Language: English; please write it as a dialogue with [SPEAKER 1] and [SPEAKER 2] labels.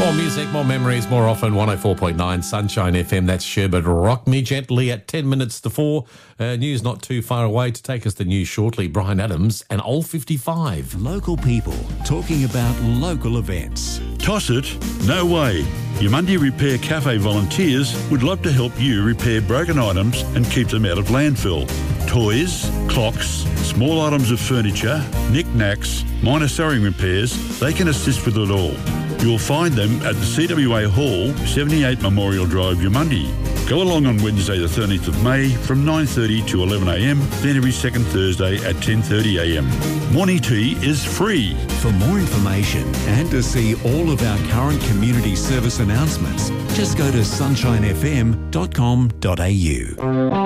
[SPEAKER 1] More music, more memories, more often. 104.9 Sunshine FM. That's Sherbet. Rock Me Gently at 10 minutes to 4. News not too far away. To take us to news shortly, Brian Adams and Old 55.
[SPEAKER 2] Local people talking about local events.
[SPEAKER 3] Toss it? No way. Yamundi Repair Cafe volunteers would love to help you repair broken items and keep them out of landfill. Toys, clocks, small items of furniture, knick-knacks, minor sewing repairs, they can assist with it all. You'll find them at the CWA Hall, 78 Memorial Drive, Yamundi. Go along on Wednesday the 13th of May from 9:30 to 11am, then every second Thursday at 10:30am. Morning tea is free.
[SPEAKER 2] For more information and to see all of our current community service announcements, just go to sunshinefm.com.au.